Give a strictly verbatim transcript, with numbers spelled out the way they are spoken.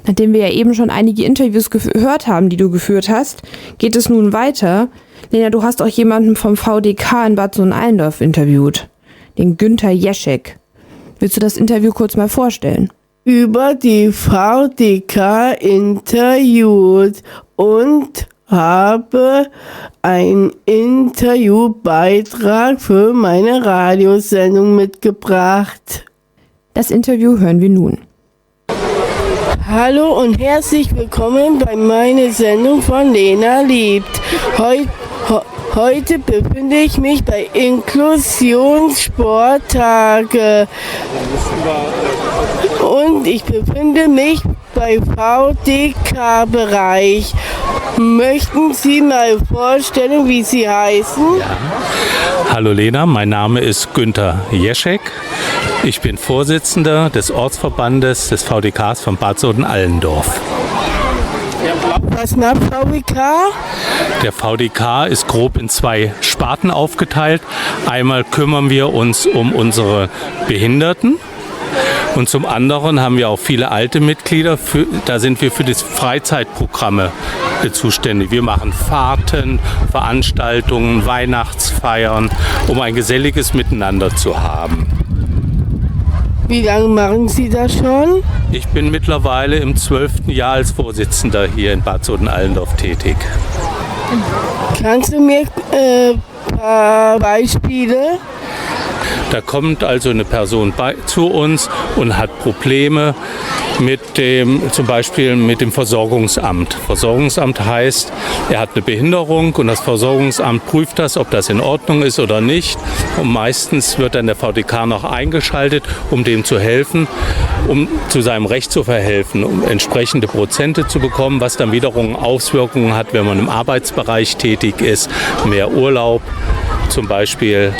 Nachdem wir ja eben schon einige Interviews gehört haben, die du geführt hast, geht es nun weiter. Lena, du hast auch jemanden vom V D K in Bad Sohn-Allendorf interviewt, den Günther Jeschek. Willst du das Interview kurz mal vorstellen? Über die V D K interviewt und habe einen Interviewbeitrag für meine Radiosendung mitgebracht. Das Interview hören wir nun. Hallo und herzlich willkommen bei meiner Sendung von Lena liebt. Heu, he, heute befinde ich mich bei Inklusionssporttage und ich befinde mich bei V D K-Bereich. Möchten Sie mal vorstellen, wie Sie heißen? Ja. Hallo Lena, mein Name ist Günther Jeschek. Ich bin Vorsitzender des Ortsverbandes des V D Ks von Bad Sohn-Allendorf. Was macht V D K? Der V D K ist grob in zwei Sparten aufgeteilt. Einmal kümmern wir uns um unsere Behinderten. Und zum anderen haben wir auch viele alte Mitglieder, für, da sind wir für die Freizeitprogramme zuständig. Wir machen Fahrten, Veranstaltungen, Weihnachtsfeiern, um ein geselliges Miteinander zu haben. Wie lange machen Sie das schon? Ich bin mittlerweile im zwölften Jahr als Vorsitzender hier in Bad Sohn-Allendorf tätig. Kannst du mir äh, ein paar Beispiele? Da kommt also eine Person bei, zu uns und hat Probleme mit dem, zum Beispiel mit dem Versorgungsamt. Versorgungsamt heißt, er hat eine Behinderung und das Versorgungsamt prüft das, ob das in Ordnung ist oder nicht. Und meistens wird dann der V D K noch eingeschaltet, um dem zu helfen, um zu seinem Recht zu verhelfen, um entsprechende Prozente zu bekommen, was dann wiederum Auswirkungen hat, wenn man im Arbeitsbereich tätig ist, mehr Urlaub zum Beispiel.